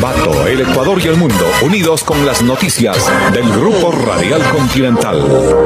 Ambato, el Ecuador y el mundo, unidos con las noticias del Grupo Radial Continental.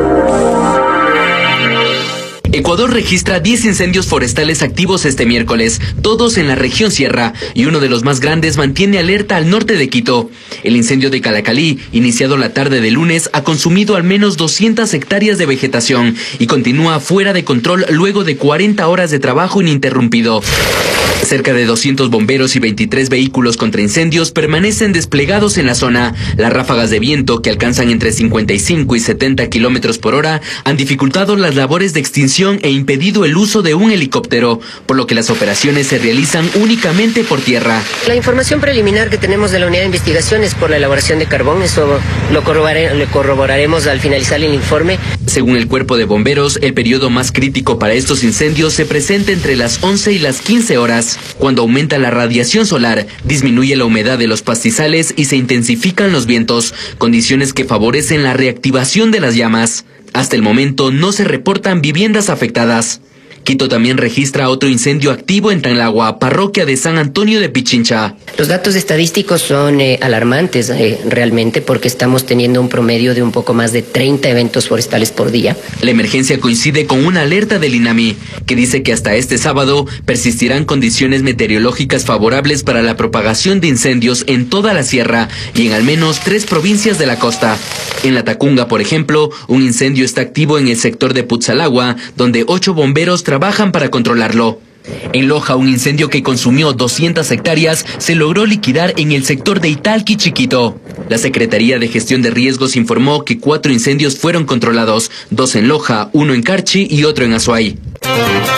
Ecuador registra 10 incendios forestales activos este miércoles, todos en la región Sierra, y uno de los más grandes mantiene alerta al norte de Quito. El incendio de Calacalí, iniciado la tarde de lunes, ha consumido al menos 200 hectáreas de vegetación y continúa fuera de control luego de 40 horas de trabajo ininterrumpido. Cerca de 200 bomberos y 23 vehículos contra incendios permanecen desplegados en la zona. Las ráfagas de viento, que alcanzan entre 55 y 70 kilómetros por hora, han dificultado las labores de extinción e impedido el uso de un helicóptero, por lo que las operaciones se realizan únicamente por tierra. La información preliminar que tenemos de la unidad de investigación es por la elaboración de carbón. Eso lo corroboraremos al finalizar el informe. Según el cuerpo de bomberos, el periodo más crítico para estos incendios se presenta entre las 11 y las 15 horas. Cuando aumenta la radiación solar, disminuye la humedad de los pastizales y se intensifican los vientos, condiciones que favorecen la reactivación de las llamas. Hasta el momento no se reportan viviendas afectadas. Quito también registra otro incendio activo en Tanlagua, parroquia de San Antonio de Pichincha. Los datos estadísticos son alarmantes realmente, porque estamos teniendo un promedio de un poco más de 30 eventos forestales por día. La emergencia coincide con una alerta del INAMI, que dice que hasta este sábado persistirán condiciones meteorológicas favorables para la propagación de incendios en toda la sierra y en al menos 3 provincias de la costa. En La Tacunga, por ejemplo, un incendio está activo en el sector de Putzalagua, donde 8 bomberos trabajan para controlarlo. En Loja, un incendio que consumió 200 hectáreas se logró liquidar en el sector de Italqui Chiquito. La Secretaría de Gestión de Riesgos informó que 4 incendios fueron controlados, 2 en Loja, 1 en Carchi y otro en Azuay.